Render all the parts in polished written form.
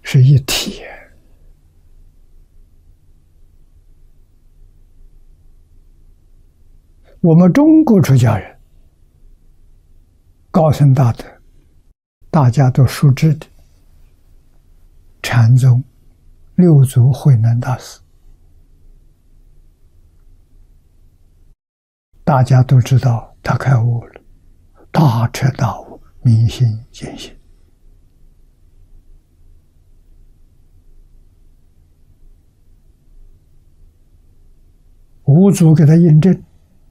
是一体。我们中国出家人高僧大德，大家都熟知的禅宗六祖慧能大师，大家都知道他开悟了，大彻大悟，明心见性。五祖给他印证，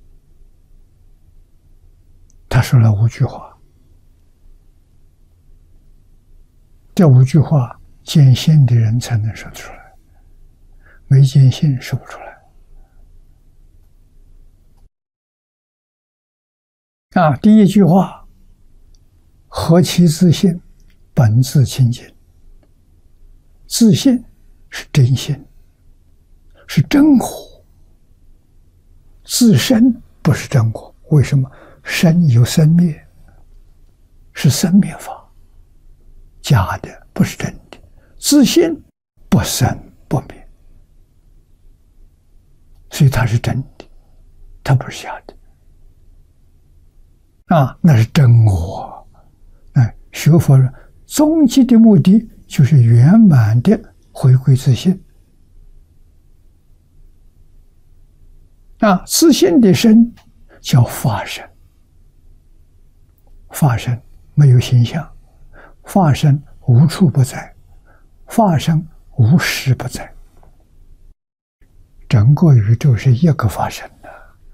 他说了5句话，这5句话见性的人才能说得出来，没见性说不出来。第一句话，何其自性，本自清净。自性是真性，是真我。自身不是真我，为什么？生有生灭，是生灭法，假的，不是真的。自性不生不灭，所以它是真的，它不是假的。那是真我。学佛人终极的目的就是圆满的回归自性。自性的身叫法身，法身没有形象，法身无处不在，法身无时不在。整个宇宙是一个法身的。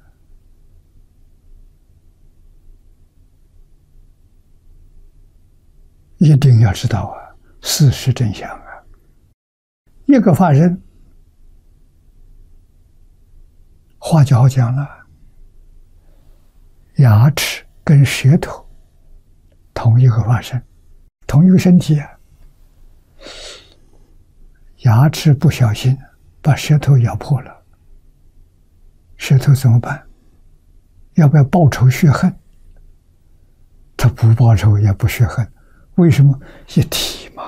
一定要知道事实真相一个法身，话就好讲了，牙齿跟舌头同一个法身，同一个身体牙齿不小心把舌头咬破了，舌头怎么办？要不要报仇雪恨？他不报仇也不雪恨，为什么？一体嘛。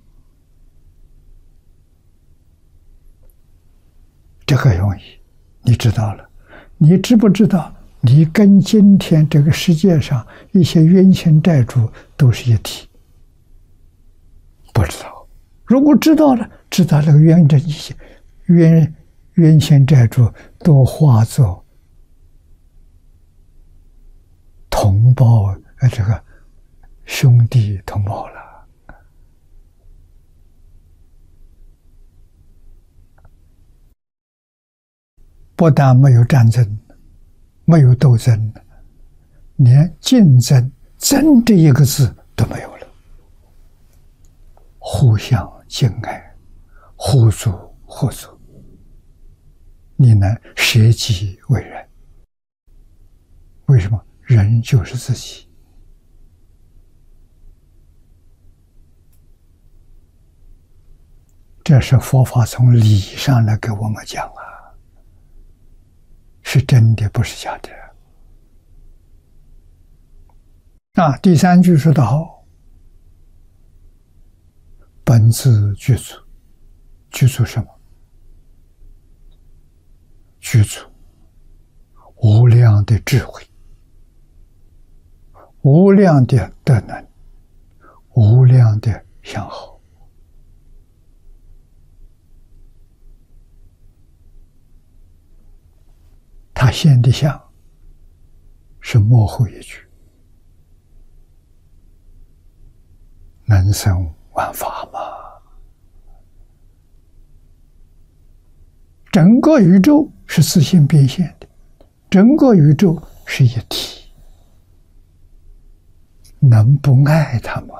这个容易，你知道了。你知不知道你跟今天这个世界上一些冤亲债主都是一体？不知道。如果知道了，知道这个冤亲债主都化作同胞，这个兄弟同胞了。不但没有战争，没有斗争，连竞争争这一个字都没有了，互相敬爱，互助合作，你能舍己为人。为什么？人就是自己。这是佛法从理上来给我们讲是真的，不是假的。第3句说得好，本自具足。具足什么？具足无量的智慧，无量的德能，无量的相好。他现的相是末后一句，能生万法嘛。整个宇宙是自性变现的，整个宇宙是一体，能不爱他吗？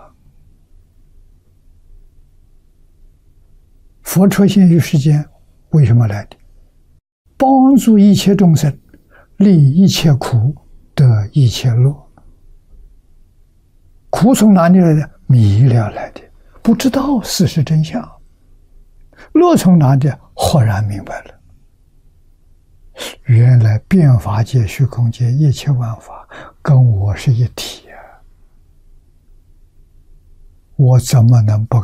佛出现于世间，为什么来的？帮助一切众生，利一切苦，得一切乐。苦从哪里来的？迷了来的，不知道事实真相。乐从哪里？豁然明白了，原来变法界、虚空界一切万法跟我是一体我怎么能不